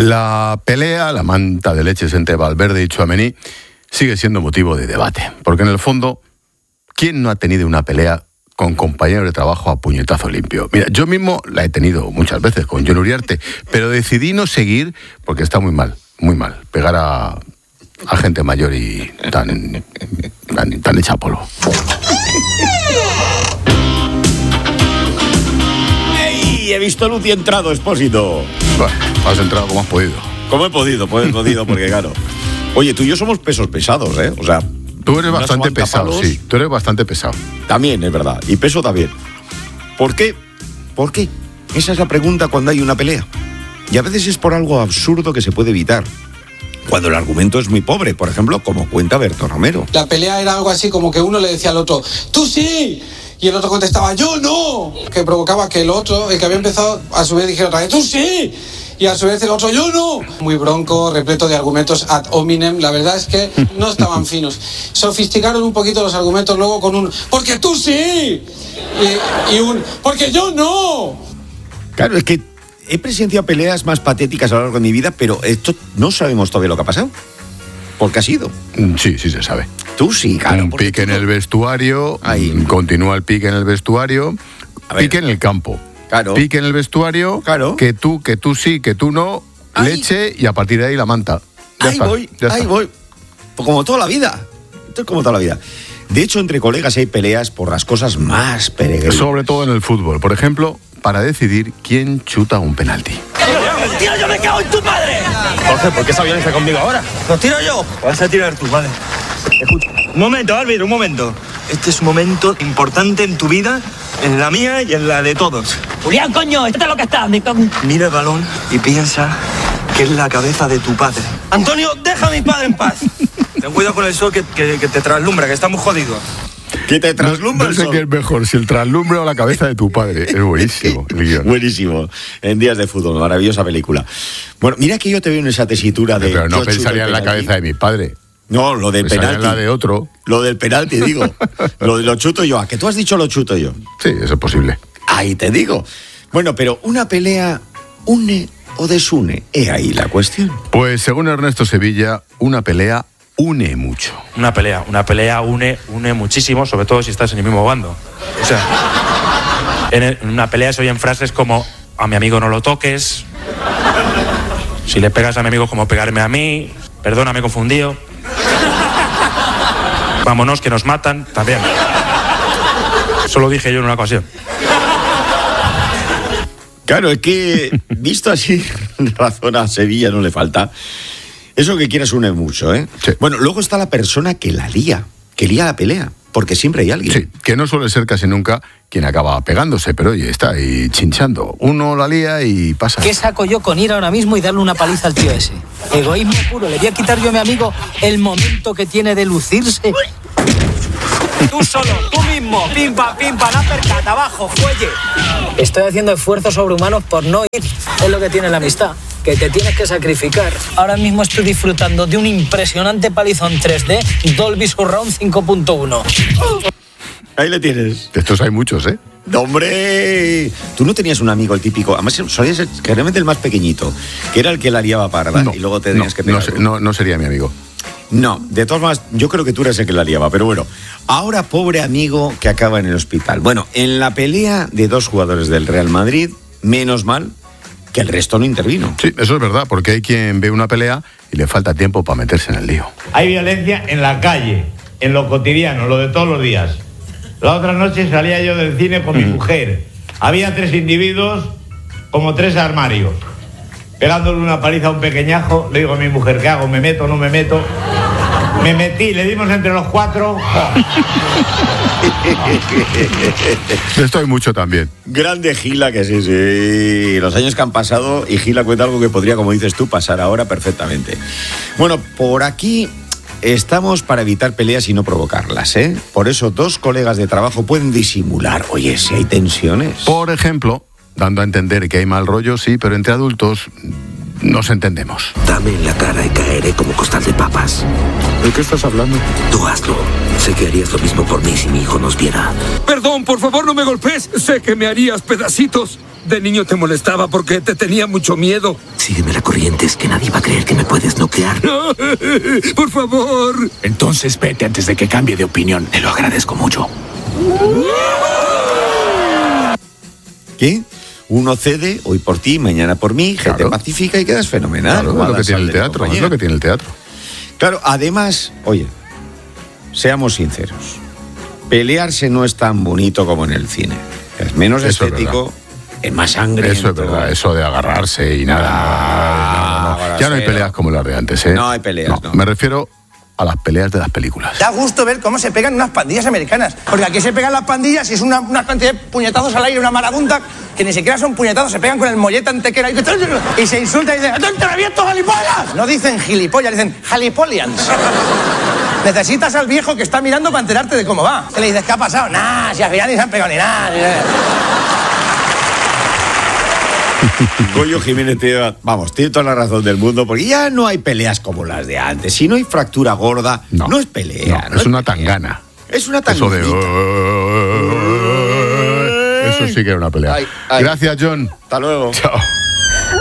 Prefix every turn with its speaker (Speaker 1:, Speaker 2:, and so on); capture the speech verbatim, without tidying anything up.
Speaker 1: La pelea, la manta de leches entre Valverde y Tchouaméni sigue siendo motivo de debate, porque en el fondo, ¿quién no ha tenido una pelea con compañeros de trabajo a puñetazo limpio? Mira, yo mismo la he tenido muchas veces con Jon Uriarte, pero decidí no seguir porque está muy mal, muy mal, pegar a, a gente mayor y tan, tan, tan hecha polvo.
Speaker 2: He visto luz y he entrado, Expósito.
Speaker 1: Bueno, has entrado como has podido.
Speaker 2: Como he podido, pues he podido, porque claro. Oye, tú y yo somos pesos pesados, ¿eh? O sea,
Speaker 1: tú eres bastante pesado, sí. Tú eres bastante pesado.
Speaker 2: También, es verdad. Y peso también. ¿Por qué? ¿Por qué? Esa es la pregunta cuando hay una pelea. Y a veces es por algo absurdo que se puede evitar. Cuando el argumento es muy pobre, por ejemplo, como cuenta Berto Romero.
Speaker 3: La pelea era algo así como que uno le decía al otro, ¡tú sí! Y el otro contestaba, ¡yo no! Que provocaba que el otro, el que había empezado, a su vez dijera otra vez, ¡tú sí! Y a su vez el otro, ¡yo no! Muy bronco, repleto de argumentos ad hominem. La verdad es que no estaban finos. Sofisticaron un poquito los argumentos luego con un, ¡porque tú sí! Y, y un, ¡porque yo no!
Speaker 2: Claro, es que he presenciado peleas más patéticas a lo largo de mi vida, pero esto no sabemos todavía lo que ha pasado. ¿Por qué ha sido?
Speaker 1: Sí, sí se sabe.
Speaker 2: Tú sí, claro.
Speaker 1: Un pique en el vestuario, Ahí. continúa el pique en el vestuario, pique en el campo.
Speaker 2: Claro.
Speaker 1: Pique en el vestuario,
Speaker 2: claro.
Speaker 1: que tú, que tú sí, que tú no, ahí. Leche y a partir de ahí la manta. Ya
Speaker 2: ahí
Speaker 1: está,
Speaker 2: voy,
Speaker 1: ya
Speaker 2: ahí
Speaker 1: está.
Speaker 2: voy. Como toda la vida. Esto es como toda la vida. De hecho, entre colegas hay peleas por las cosas más peregrinas.
Speaker 1: Sobre todo en el fútbol. Por ejemplo, para decidir quién chuta un penalti.
Speaker 4: ¡Tío, yo me cago en tu madre!
Speaker 5: Jorge, ¿por qué esa violencia conmigo ahora?
Speaker 4: ¿Los tiro yo?
Speaker 5: Vas a tirar tú, vale. Escucha. Un momento, árbitro, un momento. Este es un momento importante en tu vida, en la mía y en la de todos.
Speaker 4: Julián, coño, esto es lo que está.
Speaker 5: Mira el balón y piensa que es la cabeza de tu padre.
Speaker 4: Antonio, deja a mi padre en paz.
Speaker 5: Ten cuidado con el sol que, que, que te traslumbra, que estamos jodidos.
Speaker 2: ¿Qué te traslumbra?
Speaker 1: No, no sé qué es mejor, si el traslumbre o la cabeza de tu padre. Es buenísimo.
Speaker 2: Buenísimo. En Días de Fútbol, maravillosa película. Bueno, mira que yo te veo en esa tesitura de...
Speaker 1: Pero no pensaría en la cabeza de mi padre.
Speaker 2: No, lo del
Speaker 1: penalti.
Speaker 2: penalti.
Speaker 1: La de otro.
Speaker 2: Lo del penalti, digo. Lo de lo chuto yo. ¿A que tú has dicho lo chuto yo?
Speaker 1: Sí, eso es posible.
Speaker 2: Ahí te digo. Bueno, pero una pelea une o desune. He ahí la cuestión.
Speaker 1: Pues según Ernesto Sevilla, una pelea une mucho.
Speaker 6: Una pelea, una pelea une, une muchísimo, sobre todo si estás en el mismo bando. O sea, en, el, en una pelea se oyen frases como, a mi amigo no lo toques, si le pegas a mi amigo como pegarme a mí, perdona, me he confundido, vámonos que nos matan, también. Eso lo dije yo en una ocasión.
Speaker 2: Claro, es que, visto así, razón a Sevilla no le falta. Eso que quieras une mucho, ¿eh?
Speaker 1: Sí.
Speaker 2: Bueno, luego está la persona que la lía, que lía la pelea, porque siempre hay alguien.
Speaker 1: Sí, que no suele ser casi nunca quien acaba pegándose, pero oye, está ahí chinchando. Uno la lía y pasa.
Speaker 7: ¿Qué saco yo con ir ahora mismo y darle una paliza al tío ese? Egoísmo puro, le voy a quitar yo a mi amigo el momento que tiene de lucirse.
Speaker 4: Tú solo, tú mismo. Pimpa, pimpa, la percata, abajo, fuelle.
Speaker 7: Estoy haciendo esfuerzos sobrehumanos por no ir. Es lo que tiene la amistad, que te tienes que sacrificar. Ahora mismo estoy disfrutando de un impresionante palizón tres D Dolby Surround cinco punto uno.
Speaker 2: Ahí le tienes.
Speaker 1: De estos hay muchos, ¿eh?
Speaker 2: ¡No, hombre! Tú no tenías un amigo, el típico, además solía ser generalmente el más pequeñito, que era el que la liaba parda,
Speaker 1: no,
Speaker 2: y luego te tenías
Speaker 1: no,
Speaker 2: que pegar.
Speaker 1: No, no, no sería mi amigo.
Speaker 2: No, de todas maneras, yo creo que tú eres el que la liaba, pero bueno. Ahora, pobre amigo que acaba en el hospital. Bueno, en la pelea de dos jugadores del Real Madrid, menos mal que el resto no intervino.
Speaker 1: Sí, eso es verdad, porque hay quien ve una pelea y le falta tiempo para meterse en el lío.
Speaker 8: Hay violencia en la calle, en lo cotidiano, lo de todos los días. La otra noche salía yo del cine con mi mujer. Había tres individuos, como tres armarios. Pegándole una paliza a un pequeñajo, le digo a mi mujer, ¿qué hago? ¿Me meto o no me meto? Me metí, le dimos entre los cuatro.
Speaker 1: Esto hay mucho también.
Speaker 2: Grande Gila, que sí, sí. Los años que han pasado, y Gila cuenta algo que podría, como dices tú, pasar ahora perfectamente. Bueno, por aquí estamos para evitar peleas y no provocarlas, ¿eh? Por eso dos colegas de trabajo pueden disimular. Oye, si hay tensiones.
Speaker 1: Por ejemplo, dando a entender que hay mal rollo, sí, pero entre adultos nos entendemos.
Speaker 9: Dame en la cara y caeré como costal de papas.
Speaker 1: ¿De qué estás hablando?
Speaker 9: Tú hazlo. Sé que harías lo mismo por mí si mi hijo nos viera.
Speaker 10: Perdón, por favor, no me golpees. Sé que me harías pedacitos. De niño te molestaba porque te tenía mucho miedo.
Speaker 9: Sígueme la corriente, es que nadie va a creer que me puedes noquear.
Speaker 10: Por favor.
Speaker 11: Entonces vete antes de que cambie de opinión. Te lo agradezco mucho.
Speaker 2: ¿Qué? Uno cede, hoy por ti, mañana por mí, gente
Speaker 1: Claro.
Speaker 2: pacífica y quedas fenomenal.
Speaker 1: Claro,
Speaker 2: ¿no?
Speaker 1: es lo
Speaker 2: A
Speaker 1: que
Speaker 2: la
Speaker 1: tiene el
Speaker 2: sal de
Speaker 1: teatro, es
Speaker 2: compañía.
Speaker 1: lo que tiene el teatro.
Speaker 2: Claro, además, oye, seamos sinceros. Pelearse no es tan bonito como en el cine. Es menos
Speaker 1: Eso es
Speaker 2: estético, es, más sangre.
Speaker 1: Eso es verdad, eso de agarrarse y nada.
Speaker 2: Ah,
Speaker 1: no, no, no.
Speaker 2: ahora
Speaker 1: Ya no hay
Speaker 2: cero.
Speaker 1: peleas como las de antes, ¿eh?
Speaker 2: No hay peleas, no.
Speaker 1: Me refiero a las peleas de las películas.
Speaker 12: Da gusto ver cómo se pegan unas pandillas americanas. Porque aquí se pegan las pandillas y es una, una cantidad de puñetazos al aire, una marabunta, que ni siquiera son puñetazos, se pegan con el mollete antequera y, y se insultan y dicen ¡Tonto abierto, gilipollas! No dicen gilipollas, dicen jalipolians. Necesitas al viejo que está mirando para enterarte de cómo va. Que le dices, ¿qué ha pasado? Nah, si al final ni se han pegado ni nada.
Speaker 2: Goyo Jiménez tiene, vamos, tiene toda la razón del mundo, porque ya no hay peleas como las de antes. Si no hay fractura gorda, no, no es pelea.
Speaker 1: No,
Speaker 2: no
Speaker 1: es una
Speaker 2: pelea.
Speaker 1: tangana.
Speaker 2: Es una
Speaker 1: Eso
Speaker 2: tangana.
Speaker 1: de... Eso sí que era una pelea.
Speaker 2: Ay, ay.
Speaker 1: Gracias, John.
Speaker 2: Hasta luego.
Speaker 1: Chao.